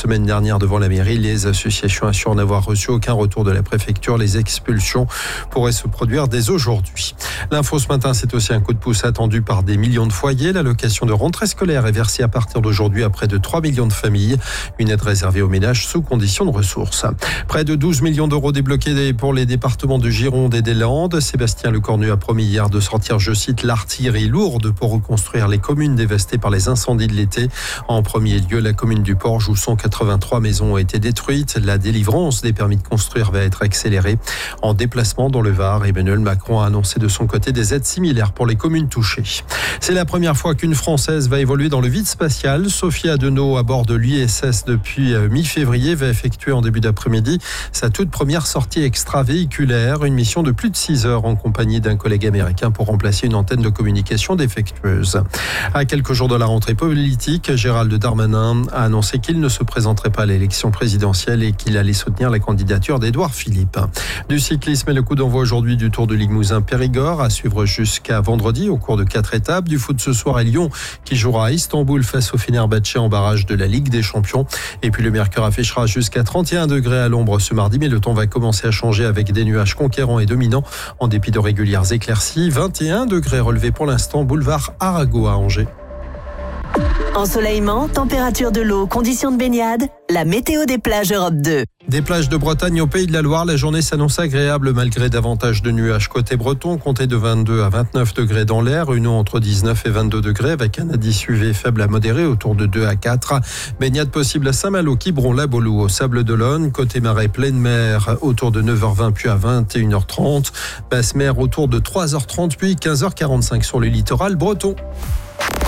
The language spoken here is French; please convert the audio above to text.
semaine dernière devant la mairie. Les associations assurent n'avoir reçu aucun retour de la préfecture. Les expulsions pourraient se produire dès aujourd'hui. L'info ce matin, c'est aussi un coup de pouce attendu par des millions de foyers. L'allocation de rentrée scolaire est versée à partir d'aujourd'hui à près de 3 millions de familles. Une aide réservée aux ménages sous condition de ressources. Près de 12 millions d'euros débloqués pour les départements de Gironde et des Landes. Sébastien Lecornu a promis hier de sortir, je cite, l'artillerie lourde pour reconstruire les communes dévastées par les incendies de l'été. En premier lieu, la commune du Porge où 183 maisons ont été détruites. La délivrance des permis de construire va être accélérée. En déplacement dans le Var, Emmanuel Macron a annoncé de son côté des aides similaires pour les communes touchées. C'est la première fois qu'une Française va évoluer dans le vide spatial. Sophie Adenau, à bord de l'ISS depuis mi-février, va effectuer en début d'après-midi sa toute première sortie extravéhiculaire. Une mission de plus de 6 heures en compagnie d'un collègue américain pour remplacer une antenne de communication défectueuse. À quelques jours de la rentrée politique, Gérald Darmanin a annoncé qu'il ne se présenterait pas à l'élection présidentielle et qu'il allait soutenir la candidature d'Édouard Philippe. Du cyclisme et le coup d'envoi aujourd'hui du Tour de Limousin-Périgord à suivre jusqu'à vendredi au cours de 4 étapes. Du foot ce soir à Lyon qui jouera à Istanbul face au Fenerbahçe en barrage de la Ligue des Champions. Et puis le mercure affichera jusqu'à 31 degrés à l'ombre ce mardi, mais le temps va commencer à changer avec des nuages conquérants et dominants en dépit de régulières éclaircies. 21 degrés relevés pour l'instant, boulevard Arago à Angers. Ensoleillement, température de l'eau, conditions de baignade, la météo des plages Europe 2. Des plages de Bretagne au Pays de la Loire, la journée s'annonce agréable malgré davantage de nuages. Côté breton, comptez de 22 à 29 degrés dans l'air, une eau entre 19 et 22 degrés avec un indice UV faible à modéré autour de 2 à 4. Baignade possible à Saint-Malo, Quiberon, La Baulou, au Sable d'Olonne. Côté marais, pleine mer autour de 9h20 puis à 21h30. Basse mer autour de 3h30 puis 15h45 sur le littoral breton.